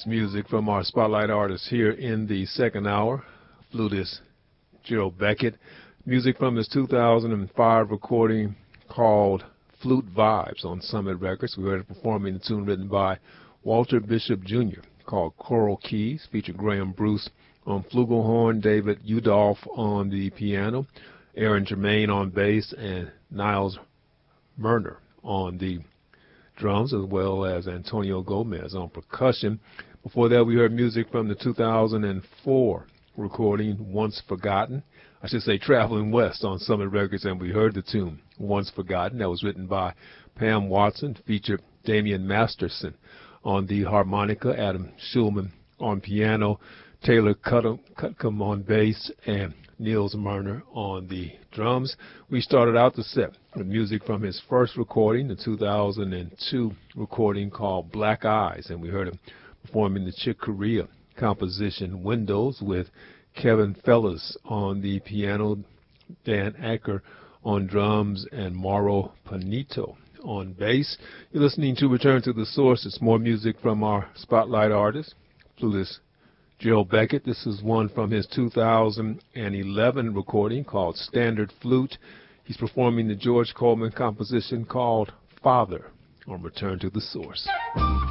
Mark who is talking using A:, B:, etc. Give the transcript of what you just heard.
A: Music from our spotlight artists here in the second hour. Flutist Gerald Beckett. Music from his 2005 recording called Flute Vibes on Summit Records. We heard it performing the tune written by Walter Bishop Jr. called Coral Keys, featured Graham Bruce on flugelhorn, David Udolph on the piano, Aaron Germain on bass, and Niles Murner on the drums, as well as Antonio Gomez on percussion. Before that, we heard music from the 2004 recording Once Forgotten. I should say Traveling West on Summit Records, and we heard the tune Once Forgotten. That was written by Pam Watson, featured Damian Masterson on the harmonica, Adam Schulman on piano, Taylor Cutcomb on bass, and Niels Murner on the drums. We started out the set with music from his first recording, the 2002 recording called Black Eyes, and we heard him performing the Chick Corea composition Windows with Kevin Fellas on the piano, Dan Acker on drums, and Mauro Panito on bass. You're listening to Return to the Source. It's more music from our spotlight artist, flutist Gerald Beckett. This is one from his 2011 recording called Standard Flute. He's performing the George Coleman composition called Father on Return to the Source.